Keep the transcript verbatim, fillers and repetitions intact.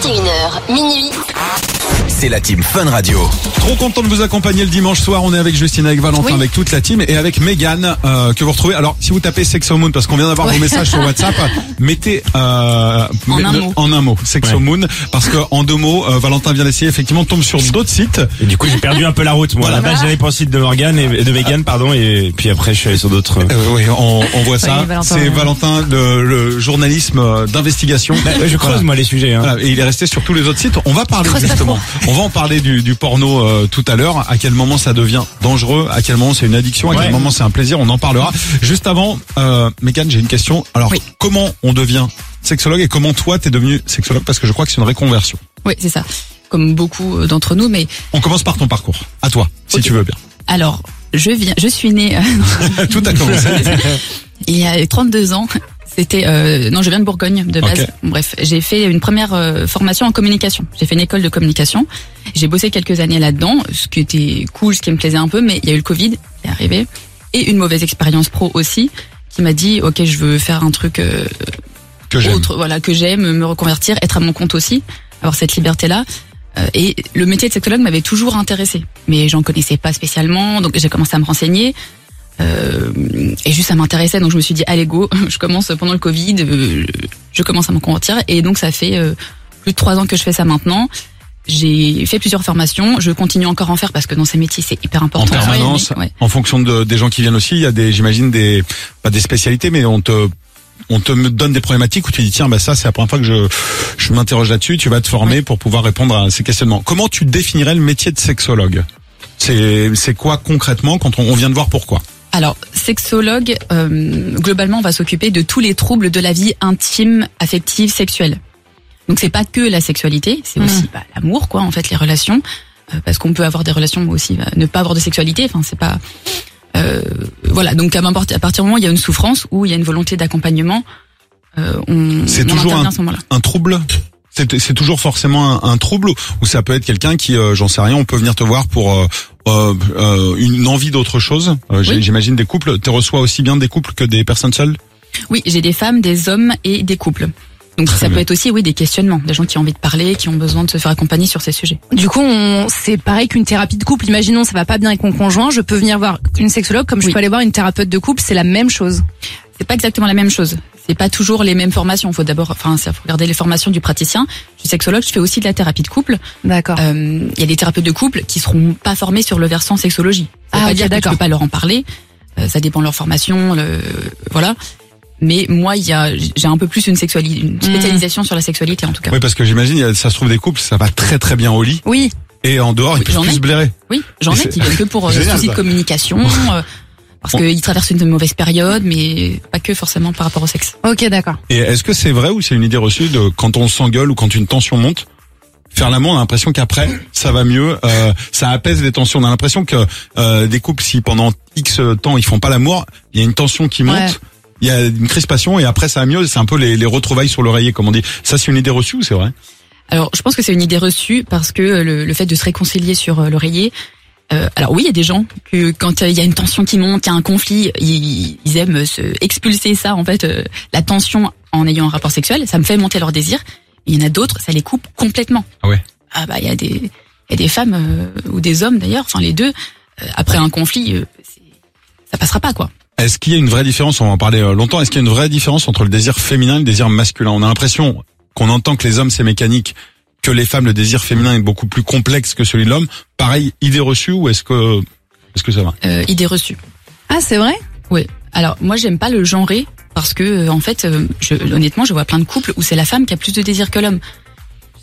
et une heures, minuit. C'est la team Fun Radio. Trop content de vous accompagner le dimanche soir. On est avec Justine, avec Valentin, oui. avec toute la team et avec Mégane euh, que vous retrouvez. Alors, si vous tapez Sex au Moon, parce qu'on vient d'avoir ouais. vos messages sur WhatsApp, mettez euh, en, met, un le, mot. en un mot Sex ouais. au Moon, parce que en deux mots, euh, Valentin vient d'essayer. Effectivement, tombe sur d'autres sites. Et du coup, j'ai perdu un peu la route. Moi, voilà. Là-bas, j'allais pour le site de Morgane et de Mégane, pardon, et puis après, je suis allé sur d'autres. Euh, oui, on, on voit ça. Oui, Valentin, C'est ouais. Valentin, le, le journalisme d'investigation. Bah, je creuse voilà. moi les sujets. Hein. Voilà. Et il est resté sur tous les autres sites. On va parler justement. On va en parler du, du porno euh, tout à l'heure. À quel moment ça devient dangereux, à quel moment c'est une addiction, à quel ouais. moment c'est un plaisir. On en parlera. Juste avant, euh, Mégane, j'ai une question. Alors, oui. comment on devient sexologue et comment toi t'es devenu sexologue, parce que je crois que c'est une reconversion. Oui, c'est ça. Comme beaucoup d'entre nous, mais on commence par ton parcours. À toi, si okay. tu veux bien. Alors, je viens, je suis née. Euh... Tout a commencé. Il y a trente-deux ans. C'était euh, non, je viens de Bourgogne de base. Okay. Bref, j'ai fait une première euh, formation en communication. J'ai fait une école de communication. J'ai bossé quelques années là-dedans, ce qui était cool, ce qui me plaisait un peu, mais il y a eu le Covid, c'est arrivé, et une mauvaise expérience pro aussi, qui m'a dit ok, je veux faire un truc euh, que j'aime. autre, voilà, que j'aime, me reconvertir, être à mon compte aussi, avoir cette liberté-là. Euh, et le métier de sexologue m'avait toujours intéressé, mais j'en connaissais pas spécialement, donc j'ai commencé à me renseigner. Euh, et juste ça m'intéressait, donc je me suis dit allez go, je commence pendant le Covid, euh, je commence à me convertir, et donc ça fait euh, plus de trois ans que je fais ça maintenant. J'ai fait plusieurs formations, je continue encore à en faire parce que dans ces métiers c'est hyper important. En permanence, ouais. En fonction de, des gens qui viennent aussi, il y a des, j'imagine des, pas des spécialités, mais on te on te donne des problématiques où tu dis tiens bah ça c'est la première fois que je je m'interroge là-dessus, tu vas te former ouais. pour pouvoir répondre à ces questionnements. Comment tu définirais le métier de sexologue? C'est c'est quoi concrètement quand on, on vient de voir pourquoi? Alors, sexologue, euh, globalement, on va s'occuper de tous les troubles de la vie intime, affective, sexuelle. Donc, c'est pas que la sexualité, c'est mmh. aussi bah, l'amour, quoi, en fait, les relations, euh, parce qu'on peut avoir des relations, mais aussi bah, ne pas avoir de sexualité. Enfin, c'est pas, euh, voilà. Donc, à, à partir du moment où il y a une souffrance, où il y a une volonté d'accompagnement, euh, on, c'est on toujours un, à ce moment-là. un trouble. C'est, c'est toujours forcément un, un trouble, ou ça peut être quelqu'un qui, euh, j'en sais rien, on peut venir te voir pour euh, euh, euh, une envie d'autre chose. Euh, oui. J'imagine des couples. Tu reçois aussi bien des couples que des personnes seules? Oui, j'ai des femmes, des hommes et des couples. Donc Très ça bien. peut être aussi oui des questionnements, des gens qui ont envie de parler, qui ont besoin de se faire accompagner sur ces sujets. Du coup, on, c'est pareil qu'une thérapie de couple. Imaginons ça va pas bien avec mon conjoint, je peux venir voir une sexologue comme je oui. peux aller voir une thérapeute de couple, c'est la même chose. C'est pas exactement la même chose. C'est pas toujours les mêmes formations. Faut d'abord, enfin, ça faut regarder les formations du praticien. Je suis sexologue, je fais aussi de la thérapie de couple. D'accord. Il euh, y a des thérapeutes de couple qui seront pas formés sur le versant sexologie. Ça veut ah, pas okay, dire d'accord. que tu peux pas leur en parler. Euh, ça dépend de leur formation, le, voilà. Mais moi, il y a, j'ai un peu plus une sexualité, une spécialisation mmh. sur la sexualité en tout cas. Oui, parce que j'imagine, ça se trouve des couples, ça va très très bien au lit. Oui. Et en dehors, oui, ils peuvent plus ai. se blairer. Oui, j'en ai qui viennent que pour euh, soucis de communication. euh, Parce On... qu'ils traversent une mauvaise période, mais pas que forcément par rapport au sexe. Ok, d'accord. Et est-ce que c'est vrai ou c'est une idée reçue de quand on s'engueule ou quand une tension monte, faire l'amour, on a l'impression qu'après ça va mieux, euh, ça apaise les tensions. On a l'impression que euh, des couples, si pendant X temps ils font pas l'amour, il y a une tension qui monte, ouais. il y a une crispation et après ça va mieux. C'est un peu les, les retrouvailles sur l'oreiller, comme on dit. Ça, c'est une idée reçue ou c'est vrai? Alors, je pense que c'est une idée reçue parce que le, le fait de se réconcilier sur l'oreiller. Euh, alors oui, il y a des gens que quand il y a une tension qui monte, il y a un conflit, ils, ils aiment se expulser ça, en fait, euh, la tension en ayant un rapport sexuel, ça me fait monter leur désir. Il y en a d'autres, ça les coupe complètement. Ah ouais. Ah bah il y a des, il y a des femmes euh, ou des hommes d'ailleurs, enfin les deux. Euh, après un conflit, euh, c'est, ça passera pas quoi. Est-ce qu'il y a une vraie différence, on va en parler longtemps, est-ce qu'il y a une vraie différence entre le désir féminin et le désir masculin? On a l'impression qu'on entend que les hommes c'est mécanique, que les femmes, le désir féminin est beaucoup plus complexe que celui de l'homme. Pareil, idée reçue ou est-ce que est-ce que ça va? euh, Idée reçue. Ah, c'est vrai? Oui. Alors moi j'aime pas le genrer parce que en fait, je, honnêtement, je vois plein de couples où c'est la femme qui a plus de désir que l'homme.